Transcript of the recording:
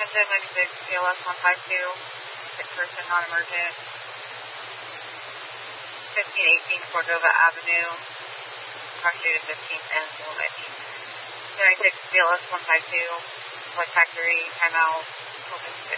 1096, BLS 152, sick person, non-emergent. 1518 Cordova Avenue, approximated 15th and Willamette. 96, BLS 152, West Factory, timeout, open